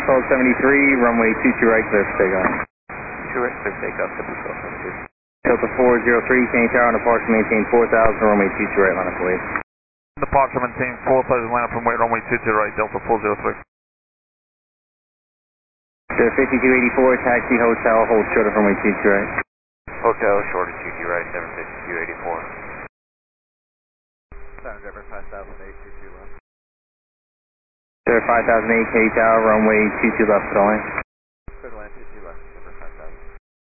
1273, runway 22 right, clear for takeoff. 2 right, clear for takeoff, Delta 403, change tower, and departure maintain 4000, runway 22 right, line up and wait. Departure maintain 4000, line up and wait, runway 22 right, Delta 403. Sir, 5284, taxi hotel, hold short of runway 22 right. Hotel, short of 22 right, 75284. Sound driver 5008, 22 left. Sir, 5008, K tower, runway 22 left, calling.